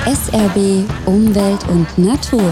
SRB Umwelt und Natur.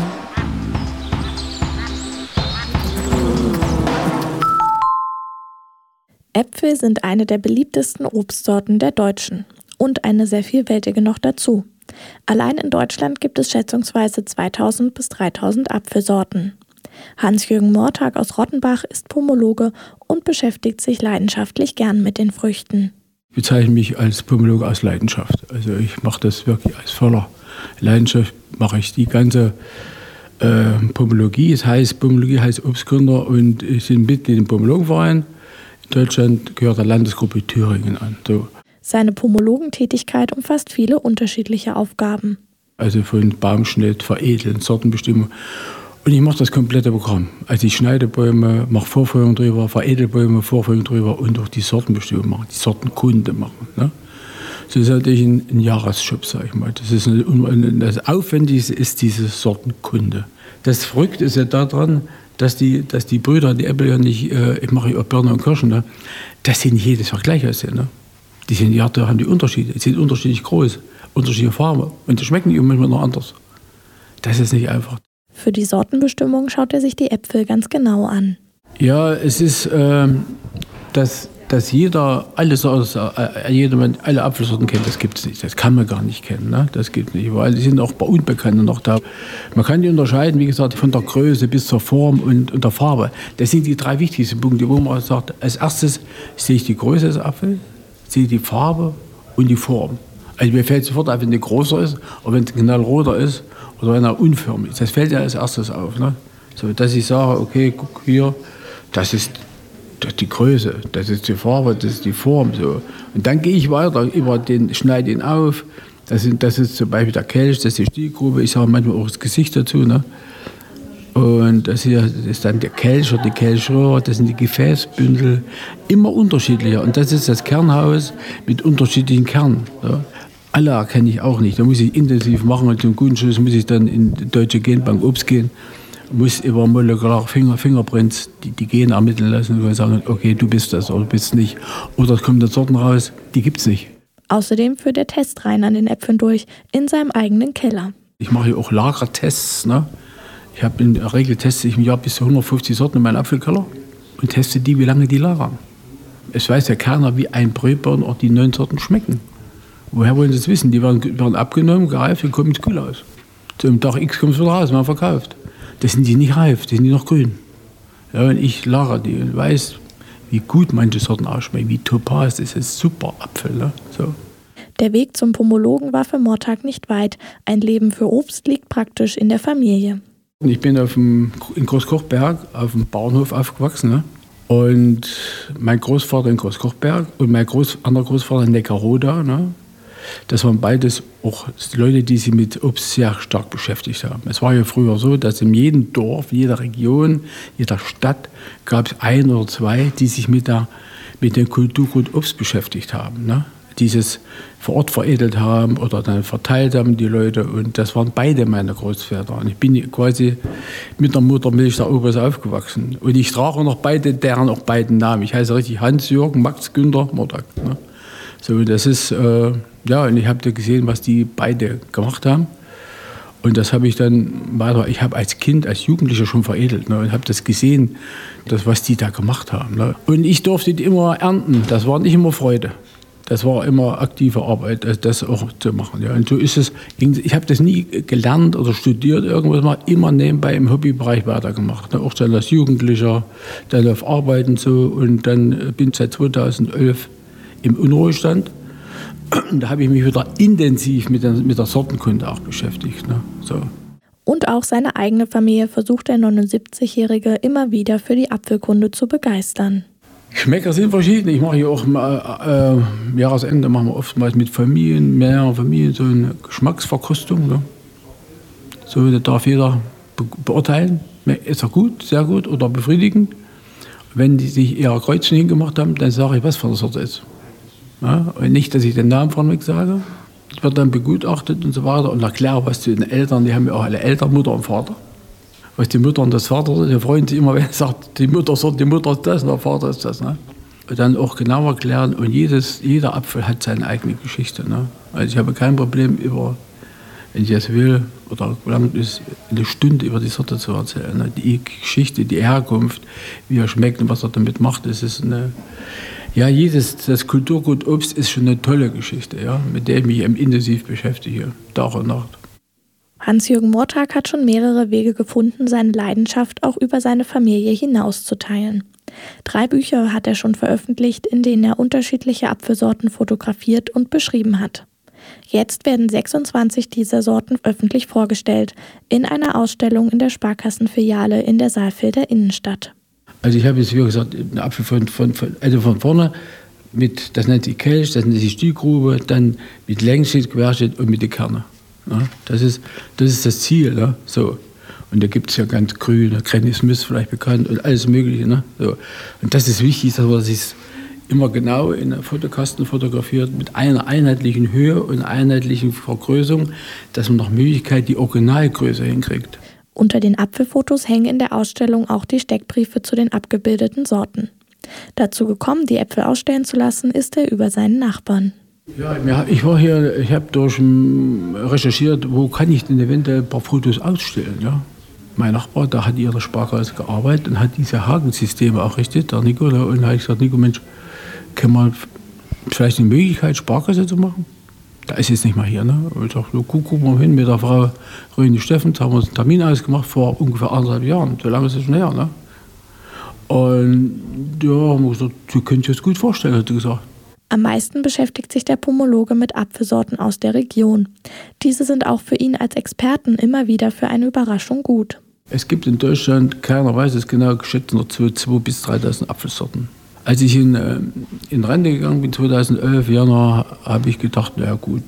Äpfel sind eine der beliebtesten Obstsorten der Deutschen und eine sehr vielfältige noch dazu. Allein in Deutschland gibt es schätzungsweise 2000 bis 3000 Apfelsorten. Hans-Jürgen Mortag aus Rottenbach ist Pomologe und beschäftigt sich leidenschaftlich gern mit den Früchten. Ich bezeichne mich als Pomologe aus Leidenschaft. Also ich mache das wirklich aus voller Leidenschaft, mache ich die ganze Pomologie. Pomologie heißt Obstgründer und ich bin Mitglied im Pomologenverein. In Deutschland gehört der Landesgruppe Thüringen an. So. Seine Pomologentätigkeit umfasst viele unterschiedliche Aufgaben. Also von Baumschnitt, Veredeln, Sortenbestimmung. Und ich mache das komplette Programm. Also ich schneide Bäume, mache Vorfeuerung drüber, veredel Bäume, Vorfeuerung drüber und auch die Sortenbestimmung machen, die Sortenkunde machen. Ne? Das ist natürlich ein Jahresjob, sage ich mal. Das Aufwendigste ist diese Sortenkunde. Das Verrückte ist ja daran, dass die Brüder, die Äpfel ja nicht, ich mache ja auch Birnen und Kirschen, ne? Dass sie nicht jedes Jahr gleich aussehen. Ne? Da haben die Unterschiede, sie sind unterschiedlich groß, unterschiedliche Farben und die schmecken die manchmal noch anders. Das ist nicht einfach. Für die Sortenbestimmung schaut er sich die Äpfel ganz genau an. Ja, es ist, dass jeder alle Apfelsorten kennt, das gibt es nicht. Das kann man gar nicht kennen. Ne? Das gibt es nicht, weil die sind auch bei Unbekannten noch da. Man kann die unterscheiden, wie gesagt, von der Größe bis zur Form und der Farbe. Das sind die drei wichtigsten Punkte, wo man sagt, als erstes sehe ich die Größe des Apfels, sehe die Farbe und die Form. Also mir fällt sofort auf, wenn der größer ist oder wenn es knallroter ist oder wenn er unförmig ist. Das fällt ja als erstes auf. Ne? So, dass ich sage, okay, guck hier, das ist die Größe, das ist die Farbe, das ist die Form. So. Und dann gehe ich weiter, schneide ihn auf. Das ist zum Beispiel der Kelch, das ist die Stielgrube. Ich sage manchmal auch das Gesicht dazu. Ne? Und das hier ist dann der Kelch oder die Kelchröhre, das sind die Gefäßbündel. Immer unterschiedlicher. Und das ist das Kernhaus mit unterschiedlichen Kernen. So. Alle erkenne ich auch nicht. Da muss ich intensiv machen und zum guten Schluss muss ich dann in die Deutsche Genbank Obst gehen. Muss über molekulare Fingerprints die Gene ermitteln lassen und sagen, okay, du bist das oder du bist nicht. Oder es kommen da Sorten raus, die gibt es nicht. Außerdem führt er Testreihen an den Äpfeln durch, in seinem eigenen Keller. Ich mache hier auch Lagertests. Ne? Ich habe in der Regel teste ich im Jahr bis zu 150 Sorten in meinem Apfelkeller und teste die, wie lange die lagern. Es weiß ja keiner, wie ein Brötbaum auch die 9 Sorten schmecken. Woher wollen Sie es wissen? Die werden abgenommen, gereift und kommen ins Kühlhaus. Zum Tag X kommt es wieder raus, man verkauft. Das sind die nicht reif, die sind die noch grün. Ja, und ich lagere die und weiß, wie gut manche Sorten ausschmecken, wie Topaz, das ist super Apfel. Ne? So. Der Weg zum Pomologen war für Mortag nicht weit. Ein Leben für Obst liegt praktisch in der Familie. Ich bin in Großkochberg auf dem Bauernhof aufgewachsen. Ne? Und mein Großvater in Großkochberg und mein anderer Großvater in Neckarroda. Ne? Das waren beides auch Leute, die sich mit Obst sehr stark beschäftigt haben. Es war ja früher so, dass in jedem Dorf, jeder Region, jeder Stadt gab es 1 oder 2, die sich mit dem Kulturgut Obst beschäftigt haben. Ne? Dieses vor Ort veredelt haben oder dann verteilt haben die Leute. Und das waren beide meine Großväter. Und ich bin quasi mit der Muttermilch der Opas aufgewachsen. Und ich trage noch deren beiden Namen. Ich heiße richtig Hans-Jürgen, Max Günther Mortag. Ne? So, das ist, und ich habe da gesehen, was die beide gemacht haben. Und das habe ich dann weiter, ich habe als Kind, als Jugendlicher schon veredelt. Ne, und habe das gesehen, was die da gemacht haben. Ne. Und ich durfte die immer ernten. Das war nicht immer Freude. Das war immer aktive Arbeit, das auch zu machen. Ja. Und so ist es. Ich habe das nie gelernt oder studiert, irgendwas mal immer nebenbei im Hobbybereich weitergemacht. Ne. Auch dann als Jugendlicher, dann auf Arbeiten so. Und dann bin ich seit 2011 im Unruhestand. Da habe ich mich wieder intensiv mit der Sortenkunde auch beschäftigt. Ne? So. Und auch seine eigene Familie versucht der 79-Jährige immer wieder für die Apfelkunde zu begeistern. Geschmäcker sind verschieden. Ich mache hier auch Jahresende machen wir oftmals mit mehreren Familien so eine Geschmacksverkostung. Ne? So, da darf jeder beurteilen, ist er gut, sehr gut oder befriedigend. Wenn die sich eher Kreuzchen hingemacht haben, dann sage ich, was für eine Sorte ist. Ja, und nicht, dass ich den Namen von mir sage. Ich werde dann begutachtet und so weiter und erkläre, was zu den Eltern, die haben ja auch alle Eltern, Mutter und Vater. Was die Mutter und das Vater sind, die freuen sich immer, wenn er sagt, die Mutter ist das und der Vater ist das. Ne? Und dann auch genau erklären und jeder Apfel hat seine eigene Geschichte. Ne? Also ich habe kein Problem, über wenn ich jetzt will, oder lang ist, eine Stunde über die Sorte zu erzählen. Ne? Die Geschichte, die Herkunft, wie er schmeckt und was er damit macht, das ist eine. Ja, das Kulturgut Obst ist schon eine tolle Geschichte, ja, mit der ich mich intensiv beschäftige, Tag und Nacht. Hans-Jürgen Mortag hat schon mehrere Wege gefunden, seine Leidenschaft auch über seine Familie hinaus zu teilen. 3 Bücher hat er schon veröffentlicht, in denen er unterschiedliche Apfelsorten fotografiert und beschrieben hat. Jetzt werden 26 dieser Sorten öffentlich vorgestellt, in einer Ausstellung in der Sparkassenfiliale in der Saalfelder Innenstadt. Also ich habe jetzt, wie gesagt, einen Apfel von vorne, das nennt sich Kelch, das nennt sich Stielgrube, dann mit Längsschnitt, Querschnitt und mit den Kerne. Ja, das ist das Ziel. Ne? So. Und da gibt es ja ganz grün, Granny Smith vielleicht bekannt und alles Mögliche. Ne? So. Und das ist wichtig, dass man sich immer genau in einem Fotokasten fotografiert mit einer einheitlichen Höhe und einheitlichen Vergrößerung, dass man nach Möglichkeit die Originalgröße hinkriegt. Unter den Apfelfotos hängen in der Ausstellung auch die Steckbriefe zu den abgebildeten Sorten. Dazu gekommen, die Äpfel ausstellen zu lassen, ist er über seinen Nachbarn. Ja, ich habe recherchiert, wo kann ich denn eventuell ein paar Fotos ausstellen. Ja? Mein Nachbar, da hat in der Sparkasse gearbeitet und hat diese Hagensysteme errichtet, der Nico. Und da habe ich gesagt, Nico, Mensch, kann man vielleicht eine Möglichkeit, Sparkasse zu machen? Da ist jetzt nicht mal hier. Ne? Und ich dachte, so, gucken wir hin mit der Frau Röni Steffens, haben wir uns einen Termin ausgemacht vor ungefähr 1,5 Jahren. So lange ist es schon her. Ne? Und ja, haben wir gesagt, Sie können sich das gut vorstellen, hat sie gesagt. Am meisten beschäftigt sich der Pomologe mit Apfelsorten aus der Region. Diese sind auch für ihn als Experten immer wieder für eine Überraschung gut. Es gibt in Deutschland, keiner weiß es genau, geschätzt noch 2.000 bis 3.000 Apfelsorten. Als ich in Rente gegangen bin, 2011, Januar, habe ich gedacht, naja gut,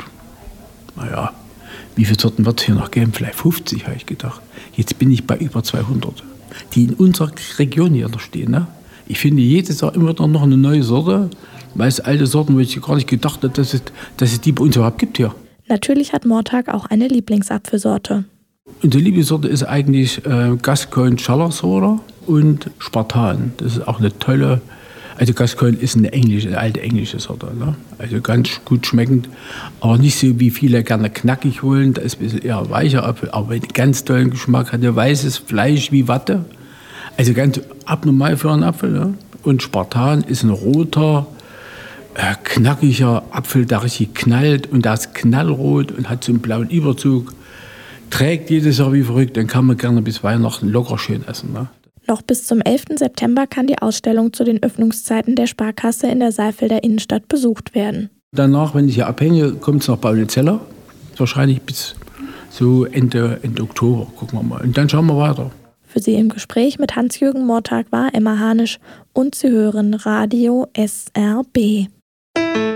wie viele Sorten wird es hier noch geben? Vielleicht 50, habe ich gedacht. Jetzt bin ich bei über 200, die in unserer Region hier noch stehen. Ne? Ich finde jedes Jahr immer noch eine neue Sorte. Meist alte Sorten, wo ich gar nicht gedacht habe, dass es die bei uns überhaupt gibt hier. Natürlich hat Mortag auch eine Lieblingsapfelsorte. Unsere Lieblingssorte ist eigentlich Gascoigne Challersorte und Spartan. Das ist auch eine tolle, also Gascoigne ist eine alte englische Sorte. Ne? Also ganz gut schmeckend, aber nicht so wie viele gerne knackig wollen. Da ist ein bisschen eher weicher Apfel, aber einen ganz tollen Geschmack, hat ein weißes Fleisch wie Watte. Also ganz abnormal für einen Apfel. Ne? Und Spartan ist ein roter, knackiger Apfel, der richtig knallt und der ist knallrot und hat so einen blauen Überzug. Trägt jedes Jahr wie verrückt, dann kann man gerne bis Weihnachten locker schön essen. Ne? Noch bis zum 11. September kann die Ausstellung zu den Öffnungszeiten der Sparkasse in der Saalfelder Innenstadt besucht werden. Danach, wenn ich hier abhänge, kommt es nach Baulitzeller. Wahrscheinlich bis so Ende Oktober, gucken wir mal. Und dann schauen wir weiter. Für Sie im Gespräch mit Hans-Jürgen Mortag war Emma Hanisch und Sie hören Radio SRB.